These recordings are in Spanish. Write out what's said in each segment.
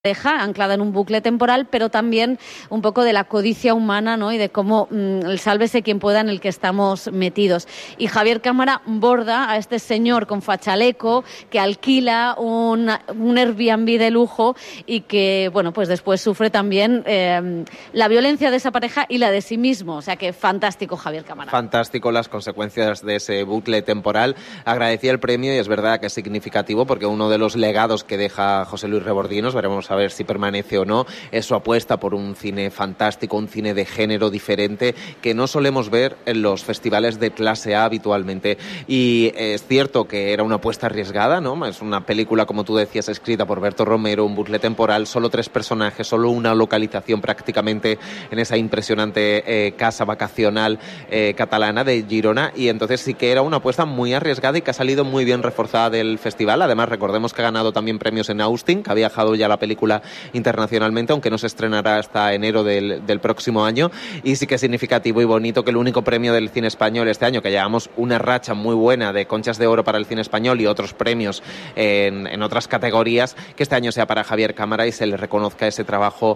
pareja anclada en un bucle temporal, pero también un poco de la codicia humana, ¿no? Y de cómo el sálvese quien pueda en el que estamos metidos. Y Javier Cámara borda a este señor con fachaleco que alquila un Airbnb de lujo y que, bueno, pues después sufre también la violencia de esa pareja y la de sí mismo. O sea que fantástico Javier Cámara. Fantástico las consecuencias de ese bucle temporal. Agradecía el premio y es verdad que es significativo porque uno de los legados que deja José Luis Rebordinos, veremos a ver si permanece o no, es su apuesta por un cine fantástico, un cine de género diferente que no solemos ver en los festivales de clase A habitualmente. Y es cierto que era una apuesta arriesgada, ¿no? Es una película, como tú decías, escrita por Berto Romero, un bucle temporal, solo 3 personajes, solo una localización prácticamente en esa impresionante casa vacacional catalana de Girona, y entonces sí que era una apuesta muy arriesgada y que ha salido muy bien reforzada del festival. Además, recordemos que ha ganado también premios en Austin, que ha viajado ya la película internacionalmente, aunque no se estrenará hasta enero del próximo año, y sí que es significativo y bonito que el único premio del cine español este año, que llevamos una racha muy buena de Conchas de Oro para el cine español y otros premios en otras categorías, que este año sea para Javier Cámara y se le reconozca ese trabajo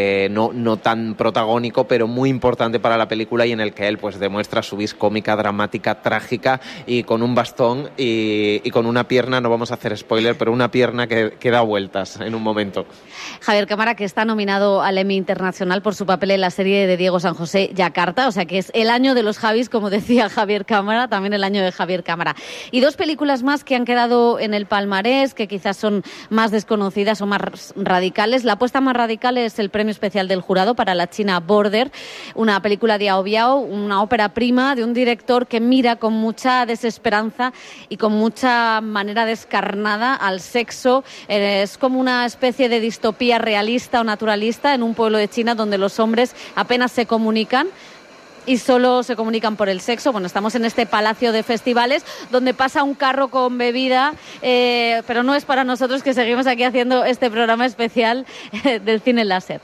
no tan protagónico, pero muy importante para la película, y en el que él pues demuestra su vis cómica, dramática, trágica, y con un bastón y con una pierna, no vamos a hacer spoiler, pero una pierna que da vueltas en un momento. Javier Cámara, que está nominado al Emmy Internacional por su papel en la serie de Diego San José, Yakarta, o sea que es el año de los Javis, como decía Javier Cámara, también el año de Javier Cámara. Y 2 películas más que han quedado en el palmarés, que quizás son más desconocidas o más radicales. La apuesta más radical es el premio especial del jurado para la china Border, una película de Yao Biao, una ópera prima de un director que mira con mucha desesperanza y con mucha manera descarnada al sexo. Es como una especie de distopía realista o naturalista en un pueblo de China donde los hombres apenas se comunican y solo se comunican por el sexo. Bueno, estamos en este palacio de festivales donde pasa un carro con bebida, pero no es para nosotros, que seguimos aquí haciendo este programa especial del cine láser.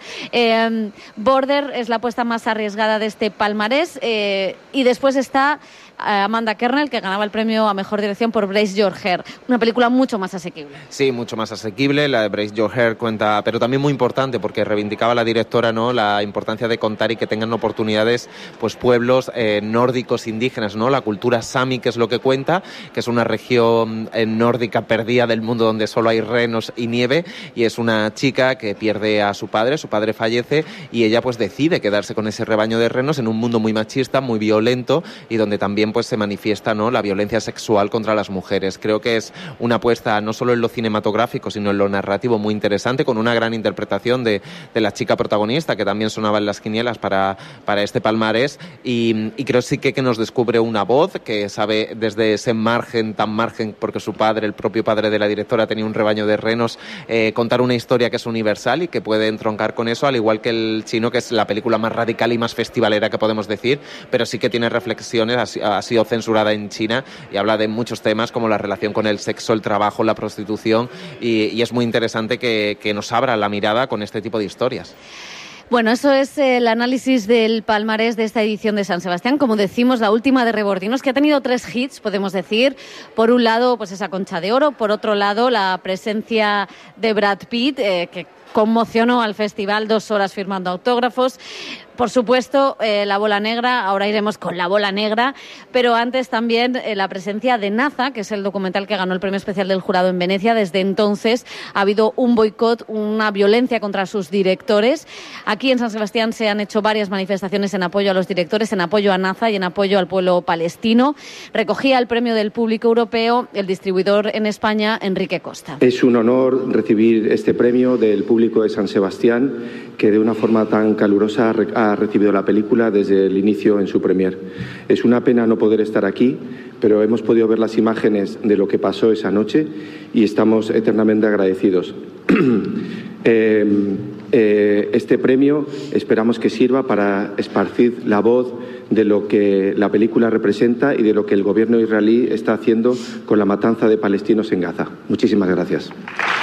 Border es la apuesta más arriesgada de este palmarés, y después está Amanda Kernell, que ganaba el premio a Mejor Dirección por Brace Your Hair, una película mucho más asequible. Sí, mucho más asequible. La de Brace Your Hair cuenta, pero también muy importante, porque reivindicaba la directora, ¿no?, la importancia de contar y que tengan oportunidades pues pueblos nórdicos indígenas, ¿no? La cultura sami, que es lo que cuenta, que es una región nórdica perdida del mundo donde solo hay renos y nieve, y es una chica que pierde a su padre fallece, y ella pues decide quedarse con ese rebaño de renos en un mundo muy machista, muy violento, y donde también pues se manifiesta, ¿no?, la violencia sexual contra las mujeres. Creo que es una apuesta no solo en lo cinematográfico, sino en lo narrativo muy interesante, con una gran interpretación de la chica protagonista, que también sonaba en las quinielas para este palmarés, y creo sí que nos descubre una voz que sabe desde ese margen, porque su padre, el propio padre de la directora, tenía un rebaño de renos, contar una historia que es universal y que puede entroncar con eso, al igual que El Chino, que es la película más radical y más festivalera que podemos decir, pero sí que tiene reflexiones. Ha sido censurada en China y habla de muchos temas como la relación con el sexo, el trabajo, la prostitución, y es muy interesante que nos abra la mirada con este tipo de historias. Bueno, eso es el análisis del palmarés de esta edición de San Sebastián. Como decimos, la última de Rebordinos, que ha tenido 3 hits, podemos decir. Por un lado, pues esa Concha de Oro. Por otro lado, la presencia de Brad Pitt, que conmocionó al festival, 2 horas firmando autógrafos. Por supuesto, La Bola Negra, ahora iremos con La Bola Negra, pero antes también la presencia de Naza, que es el documental que ganó el premio especial del jurado en Venecia. Desde entonces ha habido un boicot, una violencia contra sus directores. Aquí en San Sebastián se han hecho varias manifestaciones en apoyo a los directores, en apoyo a Naza y en apoyo al pueblo palestino. Recogía el premio del público europeo el distribuidor en España, Enrique Costa. Es un honor recibir este premio del público de San Sebastián, que de una forma tan calurosa ha recibido la película desde el inicio en su premier. Es una pena no poder estar aquí, pero hemos podido ver las imágenes de lo que pasó esa noche y estamos eternamente agradecidos. Este premio esperamos que sirva para esparcir la voz de lo que la película representa y de lo que el gobierno israelí está haciendo con la matanza de palestinos en Gaza. Muchísimas gracias.